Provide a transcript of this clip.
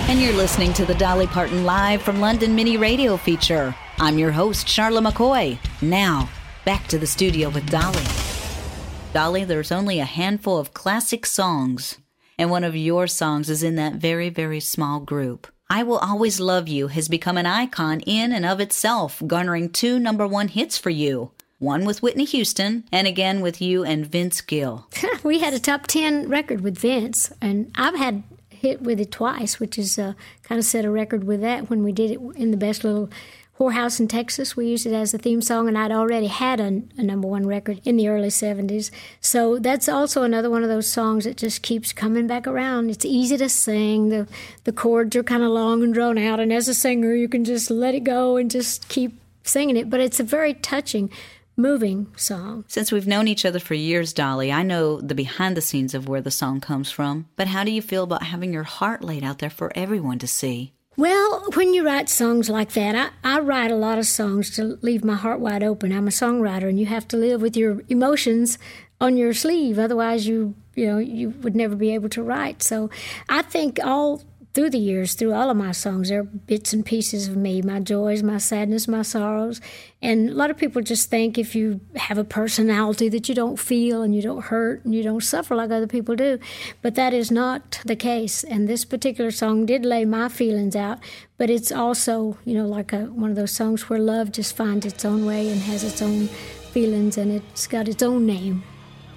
And you're listening to the Dolly Parton Live from London mini radio feature. I'm your host, Charla McCoy. Now, back to the studio with Dolly. Dolly, there's only a handful of classic songs, and one of your songs is in that very, very small group. I Will Always Love You has become an icon in and of itself, garnering 2 number-1 hits for you. One with Whitney Houston, and again with you and Vince Gill. We had a top 10 record with Vince, and I've had hit with it twice, which is kind of set a record with that when we did it in the best little whorehouse in Texas. We used it as a theme song, and I'd already had a number 1 record in the early 70s. So that's also another one of those songs that just keeps coming back around. It's easy to sing. The chords are kind of long and drawn out, and as a singer, you can just let it go and just keep singing it. But it's a very touching, moving song. Since we've known each other for years, Dolly, I know the behind the scenes of where the song comes from. But how do you feel about having your heart laid out there for everyone to see? Well, when you write songs like that, I write a lot of songs to leave my heart wide open. I'm a songwriter, and you have to live with your emotions on your sleeve. Otherwise, you would never be able to write. So I think all through the years, through all of my songs, there are bits and pieces of me, my joys, my sadness, my sorrows. And a lot of people just think if you have a personality that you don't feel and you don't hurt and you don't suffer like other people do. But that is not the case. And this particular song did lay my feelings out. But it's also, like one of those songs where love just finds its own way and has its own feelings, and it's got its own name.